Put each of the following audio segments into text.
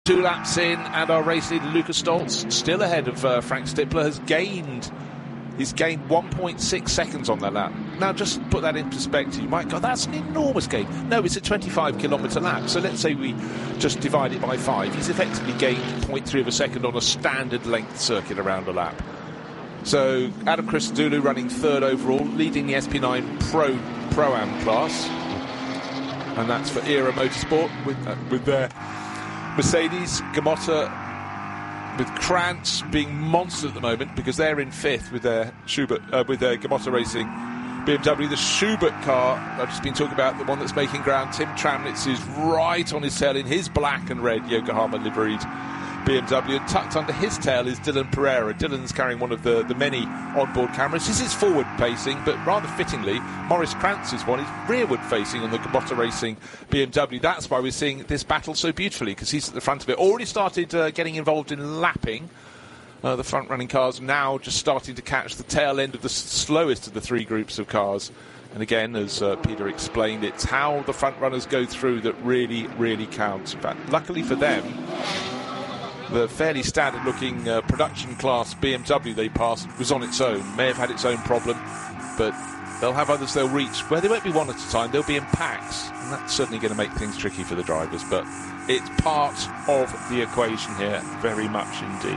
2 laps in, and our race leader Lukas Stoltz, still ahead of Frank Stippler, he's gained 1.6 seconds on that lap. Now, just put that in perspective. You might go, that's an enormous gain. No, it's a 25-kilometre lap. So let's say we just divide it by 5. He's effectively gained 0.3 of a second on a standard length circuit around a lap. So Adam Christodoulou running 3rd overall, leading the SP9 Pro-Am class. And that's for ERA Motorsport with their Mercedes. Gamotta with Krantz being monster at the moment because they're in 5th with their Gamotta Racing BMW. The Schubert car I've just been talking about, the one that's making ground, Tim Tramnitz is right on his tail in his black and red Yokohama liveried BMW, and tucked under his tail is Dylan Pereira. Dylan's carrying one of the many onboard cameras. This is forward facing, but rather fittingly Maurice Krantz's one is rearward facing on the Gamotta Racing BMW. That's why we're seeing this battle so beautifully, because he's at the front of it. Already started getting involved in lapping. The front-running cars now just starting to catch the tail end of the slowest of the 3 groups of cars. And again, as Peter explained, it's how the front-runners go through that really, really counts. In fact, luckily for them, the fairly standard-looking production class BMW they passed was on its own. May have had its own problem, but they'll have others they'll reach where they won't be one at a time. They'll be in packs, and that's certainly going to make things tricky for the drivers. But it's part of the equation here, very much indeed.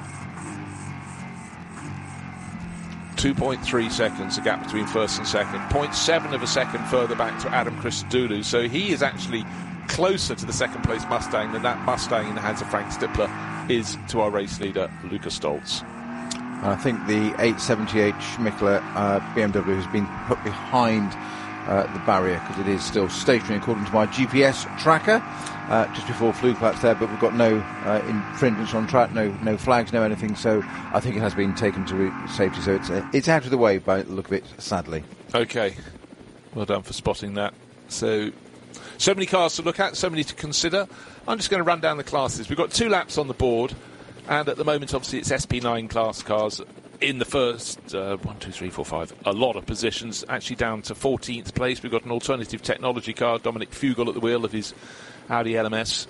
2.3 seconds, the gap between first and second. 0.7 of a second further back to Adam Christodoulou. So he is actually closer to the second place Mustang than that Mustang in the hands of Frank Stippler is to our race leader Lukas Stoltz. I think the 870H Schmickler BMW has been put behind the barrier because it is still stationary according to my GPS tracker just before Flugplatz there, but we've got no infringements on track, no flags, no anything, so I think it has been taken to safety, so it's out of the way by the look of it, sadly. Okay, well done for spotting that. So many cars to look at, so many to consider. I'm just going to run down the classes. We've got 2 laps on the board, and at the moment, obviously, it's SP9 class cars in the first 1, 2, 3, 4, 5. A lot of positions, actually down to 14th place. We've got an alternative technology car, Dominic Fugel at the wheel of his Audi LMS.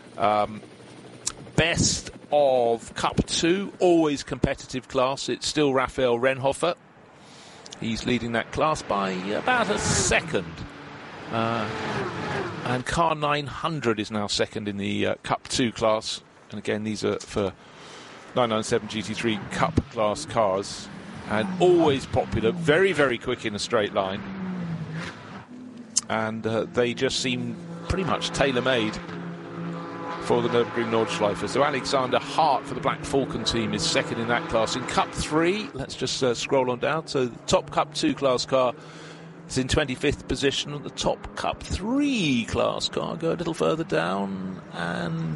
Best of Cup 2, always competitive class. It's still Raphael Renhofer. He's leading that class by about a second. And Car 900 is now second in the Cup 2 class. And again, these are for 997 GT3 Cup class cars. And always popular, very, very quick in a straight line. And they just seem pretty much tailor-made for the Nürburgring Nordschleife. So Alexander Hart for the Black Falcon team is second in that class. In Cup 3, let's just scroll on down. So the top Cup 2 class car is in 25th position. The top Cup 3 class car, go a little further down, and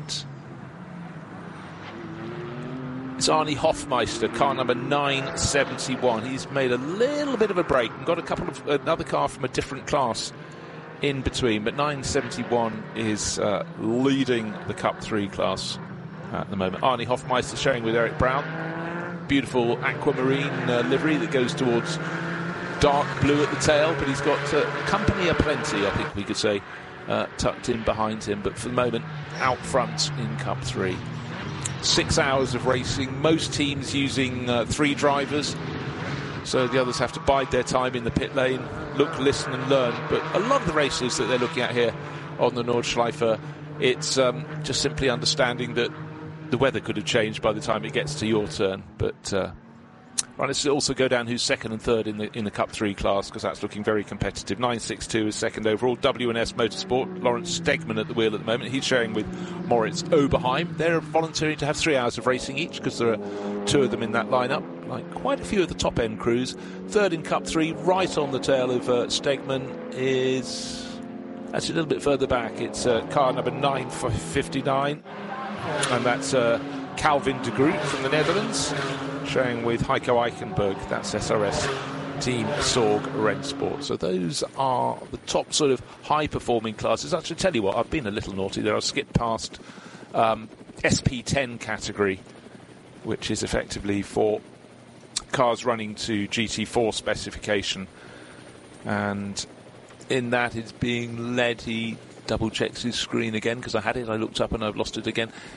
it's Arnie Hofmeister, car number 971. He's made a little bit of a break and got another car from a different class in between, but 971 is leading the Cup 3 class at the moment. Arnie Hofmeister sharing with Eric Brown. Beautiful aquamarine livery that goes towards dark blue at the tail, but he's got company aplenty, I think we could say, tucked in behind him, but for the moment out front in Cup 3. 6 hours of racing, most teams using 3 drivers, so the others have to bide their time in the pit lane, look, listen and learn. But a lot of the races that they're looking at here on the Nordschleife, it's just simply understanding that the weather could have changed by the time it gets to your turn. But right, let's also go down who's second and third in the Cup 3 class, because that's looking very competitive. 962 is second overall. W&S Motorsport, Lawrence Stegman at the wheel at the moment. He's sharing with Moritz Oberheim. They're volunteering to have 3 hours of racing each, because there are 2 of them in that lineup, like quite a few of the top end crews. Third in Cup 3, right on the tail of Stegman, is actually a little bit further back. It's car number 959, and that's Calvin de Groot from the Netherlands, sharing with Heiko Eichenberg. That's SRS Team Sorg Rennsport. So those are the top sort of high-performing classes. Actually, tell you what, I've been a little naughty there. I've skipped past SP10 category, which is effectively for cars running to GT4 specification. And in that, it's being led. He double checks his screen again because I had it. I looked up and I've lost it again.